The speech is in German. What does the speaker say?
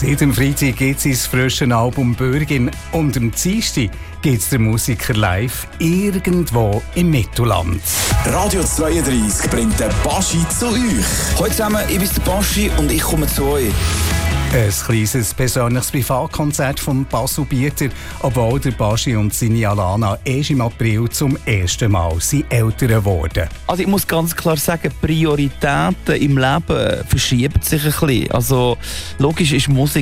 Jeden Freitag gibt es sein frisches Album «Bürgin» und am Dienstag gibt es den Musiker live irgendwo im Mittelland. Radio 32 bringt den Baschi zu euch. Hallo zusammen, ich bin der Baschi und ich komme zu euch. Ein kleines persönliches Privatkonzert von Basel Bieter, obwohl der Baschi und seine Alana erst im April zum ersten Mal Eltern wurden. Also ich muss ganz klar sagen, Prioritäten im Leben verschieben sich ein bisschen. Also logisch ist Musik